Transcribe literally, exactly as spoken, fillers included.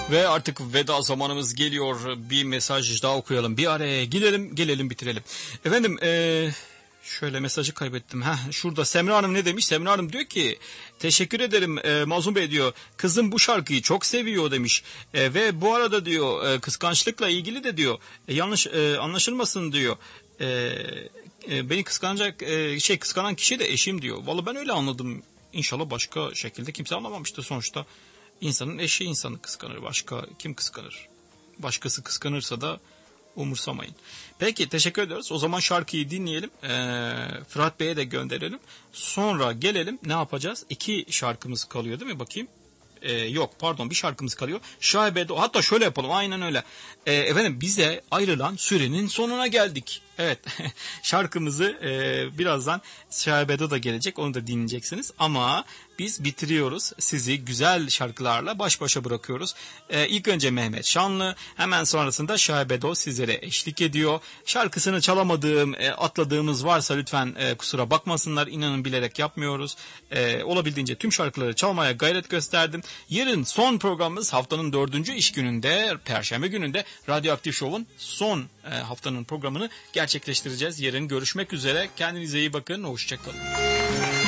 Ve artık veda zamanımız geliyor. Bir mesaj daha okuyalım. Bir araya gidelim, gelelim, bitirelim. Efendim, ee, şöyle mesajı kaybettim. Heh, şurada Semra Hanım ne demiş? Semra Hanım diyor ki, teşekkür ederim e, Mazlum Bey diyor. Kızım bu şarkıyı çok seviyor demiş. E, ve bu arada diyor e, kıskançlıkla ilgili de diyor. E, yanlış e, anlaşılmasın diyor. E, e, beni kıskanacak e, şey kıskanan kişi de eşim diyor. Vallahi ben öyle anladım. İnşallah başka şekilde kimse anlamamıştır sonuçta. İnsanın eşi insanı kıskanır. Başka kim kıskanır? Başkası kıskanırsa da umursamayın. Peki, teşekkür ediyoruz. O zaman şarkıyı dinleyelim. Ee, Fırat Bey'e de gönderelim. Sonra gelelim. Ne yapacağız? İki şarkımız kalıyor değil mi? Bakayım. Ee, yok pardon, bir şarkımız kalıyor. Şahibedo. Hatta şöyle yapalım. Aynen öyle. Ee, efendim bize ayrılan sürenin sonuna geldik. Evet. Şarkımızı e, birazdan Şahibedo da gelecek. Onu da dinleyeceksiniz. Ama biz bitiriyoruz. Sizi güzel şarkılarla baş başa bırakıyoruz. Ee, ilk önce Mehmet Şanlı. Hemen sonrasında Şahibedo sizlere eşlik ediyor. Şarkısını çalamadığım, e, atladığımız varsa lütfen e, kusura bakmasınlar. İnanın bilerek yapmıyoruz. E, olabildiğince tüm şarkıları çalmaya gayret gösterdim. Yarın son programımız haftanın dördüncü iş gününde, Perşembe gününde Radyoaktif Show'un son e, haftanın programını gerçekleştireceğiz. Yarın görüşmek üzere. Kendinize iyi bakın. Hoşçakalın.